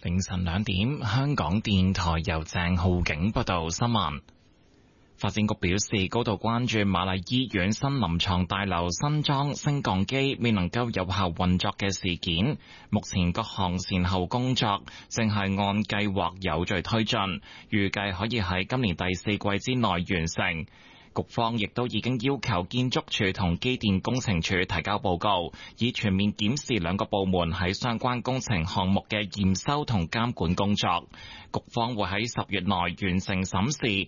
凌晨2點，香港電台由鄭浩景報道新聞。發展局表示，高度關注瑪麗醫院新臨床大樓新裝升降機未能夠有效運作嘅事件。目前各項善後工作正係按計劃有序推進，預計可以喺今年第4季之內完成。局方亦都已經要求建築署同機電工程署提交報告，以全面檢視兩個部門喺相關工程項目嘅驗收同監管工作。局方會喺10月內完成審視，